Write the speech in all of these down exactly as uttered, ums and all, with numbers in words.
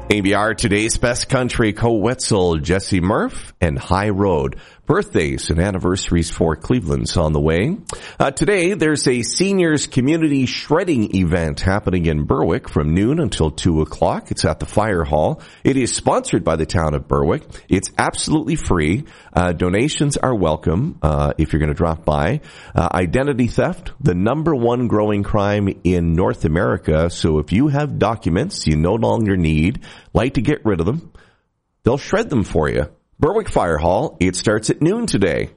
A B R Today's Best Country, Co-Wetzel, Jesse Murph, and High Road. Birthdays and anniversaries for Cleveland's on the way. Uh, today, there's a seniors community shredding event happening in Berwick from noon until two o'clock. It's at the Fire Hall. It is sponsored by the town of Berwick. It's absolutely free. Uh, donations are welcome uh, if you're going to drop by. Uh, identity theft, the number one growing crime in North America. So if you have documents you no longer need, like to get rid of them, they'll shred them for you. Berwick Fire Hall, it starts at noon today.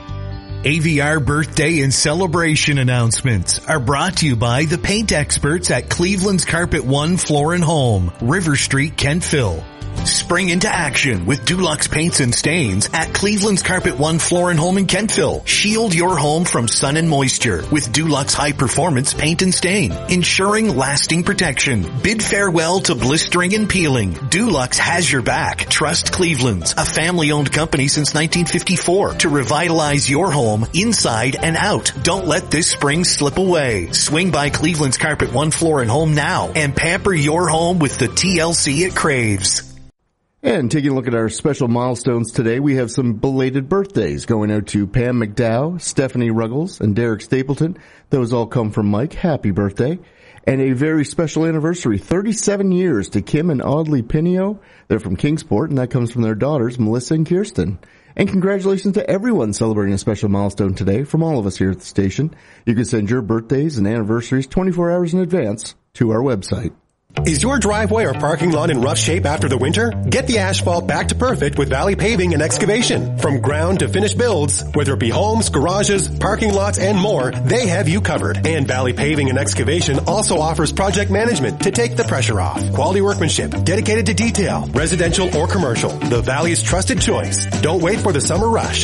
A V R birthday and celebration announcements are brought to you by the paint experts at Cleveland's Carpet One Floor and Home, River Street, Kentville. Spring into action with Dulux Paints and Stains at Cleveland's Carpet One Floor and Home in Kentville. Shield your home from sun and moisture with Dulux High Performance Paint and Stain, ensuring lasting protection. Bid farewell to blistering and peeling. Dulux has your back. Trust Cleveland's, a family-owned company since nineteen fifty-four, to revitalize your home inside and out. Don't let this spring slip away. Swing by Cleveland's Carpet One Floor and Home now and pamper your home with the T L C it craves. And taking a look at our special milestones today, we have some belated birthdays going out to Pam McDowell, Stephanie Ruggles, and Derek Stapleton. Those all come from Mike. Happy birthday. And a very special anniversary, thirty-seven years to Kim and Audley Pinio. They're from Kingsport, and that comes from their daughters, Melissa and Kirsten. And congratulations to everyone celebrating a special milestone today from all of us here at the station. You can send your birthdays and anniversaries twenty-four hours in advance to our website. Is your driveway or parking lot in rough shape after the winter? Get the asphalt back to perfect with Valley Paving and Excavation. From ground to finished builds, whether it be homes, garages, parking lots, and more, they have you covered. And Valley Paving and Excavation also offers project management to take the pressure off. Quality workmanship, dedicated to detail, residential or commercial. The Valley's trusted choice. Don't wait for the summer rush.